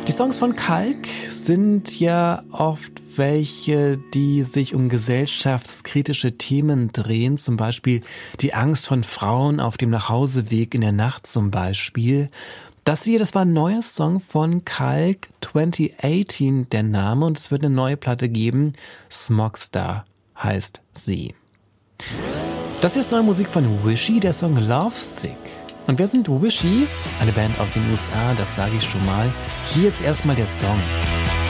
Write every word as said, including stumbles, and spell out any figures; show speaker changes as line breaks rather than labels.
Die Songs von Kalk sind ja oft welche, die sich um gesellschaftskritische Themen drehen, zum Beispiel die Angst von Frauen auf dem Nachhauseweg in der Nacht zum Beispiel. Das hier, das war ein neuer Song von Kalk, zwanzig achtzehn der Name, und es wird eine neue Platte geben, Smogstar heißt sie. Das hier ist neue Musik von Wishy, der Song Lovesick. Und wer sind Wishy? Eine Band aus den U S A, das sage ich schon mal. Hier jetzt erstmal der Song.